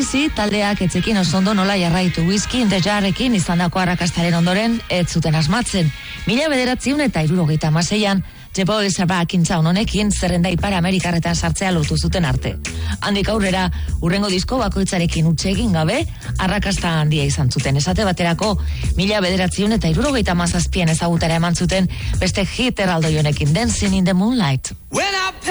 Lehenbizi, taldeak etzekin oso ondo nola jarraitu Whiskey in the Jarrekin izandako arrakastaren ondoren ez zuten asmatzen. 1976an, The Boys Are Back in Town honekin zerrenda Ipar Amerikarretan sartzea lortu zuten arte. Handik aurrera, urrengo disko bakoitzarekin utxe egin gabe, arrakasta handia izan zuten. Esate baterako, 1977an ezagutara eman zuten beste hit erraldoi honekin, Dancing in the Moonlight.